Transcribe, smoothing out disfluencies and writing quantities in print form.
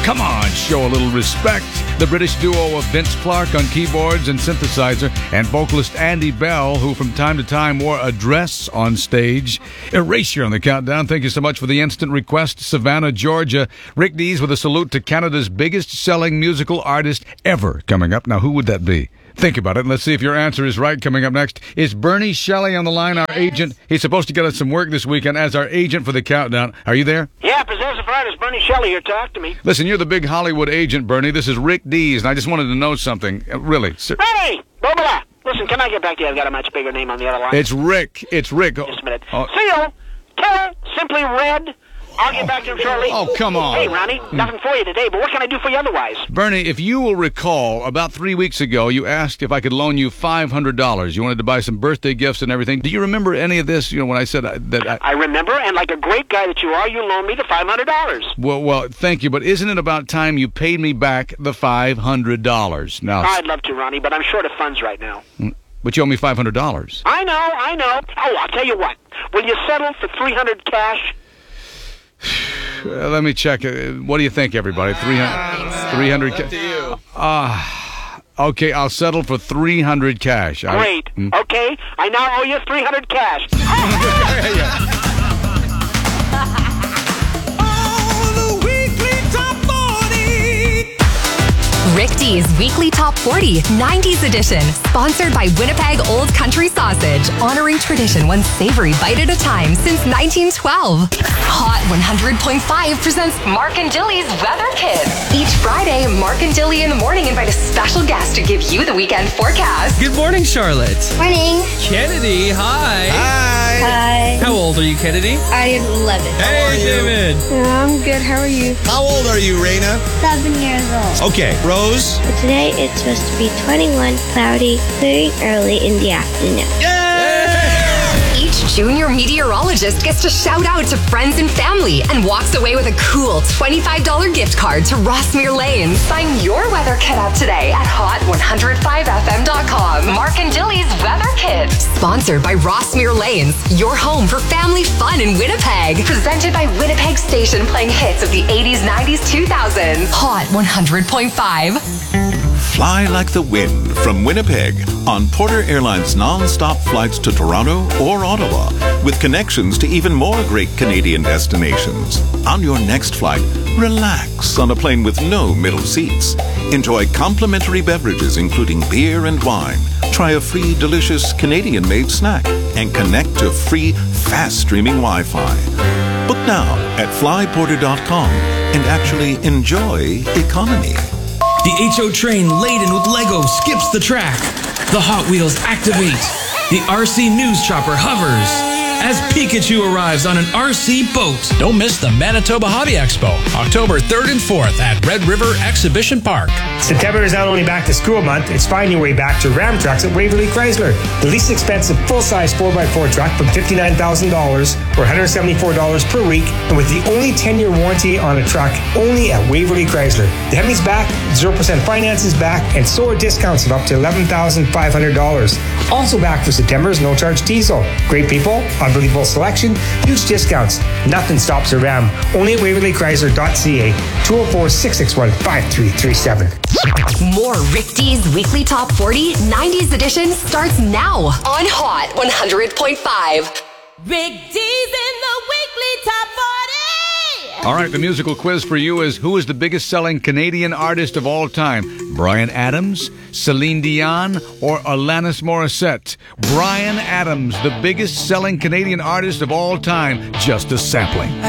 Come on, show a little respect. The British duo of Vince Clarke on keyboards and synthesizer, and vocalist Andy Bell, who from time to time wore a dress on stage. Erasure on the countdown. Thank you so much for the instant request. Savannah, Georgia. Rick Dees with a salute to Canada's biggest selling musical artist ever coming up. Now, who would that be? Think about it, and let's see if your answer is right. Coming up next is Bernie Shelley on the line, our agent. He's supposed to get us some work this weekend as our agent for the countdown. Are you there? Yeah, possessive artist Bernie Shelley here. Talk to me. Listen, you're the big Hollywood agent, Bernie. This is Rick Dees, and I just wanted to know something. Really. Hey! Blah. Listen, can I get back to you? I've got a much bigger name on the other line. It's Rick. Just a minute. Seal, Carol, Simply Red. I'll get back to him shortly. Oh, come on. Hey, Ronnie, nothing for you today, but what can I do for you otherwise? Bernie, if you will recall, about 3 weeks ago, you asked if I could loan you $500. You wanted to buy some birthday gifts and everything. Do you remember any of this? You know, when I said that I remember, and like a great guy that you are, you loaned me the $500. Well, thank you, but isn't it about time you paid me back the $500? Now, I'd love to, Ronnie, but I'm short of funds right now. But you owe me $500. I know. Oh, I'll tell you what. Will you settle for $300 cash? Let me check. What do you think, everybody? 300 cash. Okay, I'll settle for 300 cash. Great. Okay, I now owe you 300 cash. Rick Dees Weekly Top 40 90s Edition, sponsored by Winnipeg Old Country Sausage, honoring tradition one savory bite at a time since 1912. Hot 100.5 presents Mark and Dilly's Weather Kids. Each Friday, Mark and Dilly in the morning invite a special guest to give you the weekend forecast. Good morning, Charlotte. Morning. Kennedy, hi. Hi. How old are you, Kennedy? I am 11. Hey, David. I'm good. How are you? How old are you, Raina? 7 years old. Okay, Rose? But today it's supposed to be 21, cloudy, clearing early in the afternoon. Each junior meteorologist gets to shout out to friends and family and walks away with a cool $25 gift card to Rossmere Lanes. Sign your weather kit up today at hot105fm.com. Mark and Dilly's Weather Kit. Sponsored by Rossmere Lanes, your home for family fun in Winnipeg. Presented by Winnipeg Station, playing hits of the 80s, 90s, 2000s. Hot 100.5. Fly like the wind from Winnipeg on Porter Airlines non-stop flights to Toronto or Ottawa with connections to even more great Canadian destinations. On your next flight, relax on a plane with no middle seats. Enjoy complimentary beverages including beer and wine. Try a free, delicious Canadian-made snack and connect to free, fast-streaming Wi-Fi. Book now at flyporter.com and actually enjoy economy. The HO train laden with Lego skips the track. The Hot Wheels activate. The RC News Chopper hovers as Pikachu arrives on an RC boat. Don't miss the Manitoba Hobby Expo, October 3rd and 4th at Red River Exhibition Park. September is not only back to school month, it's finding your way back to Ram Trucks at Waverly Chrysler. The least expensive full-size 4x4 truck from $59,000 or $174 per week, and with the only 10-year warranty on a truck, only at Waverly Chrysler. The Hemi's back, 0% finance is back, and so are discounts of up to $11,500. Also back for September's no-charge diesel. Great people, unbelievable selection, huge discounts. Nothing stops a Ram. Only at WaverlyChrysler.ca. 204-661-5337. More Rick Dees Weekly Top 40 90s Edition starts now on Hot 100.5. Rick Dees in the Weekly Top 40. All right, the musical quiz for you is: who is the biggest selling Canadian artist of all time? Bryan Adams, Celine Dion, or Alanis Morissette? Bryan Adams, the biggest selling Canadian artist of all time. Just a sampling.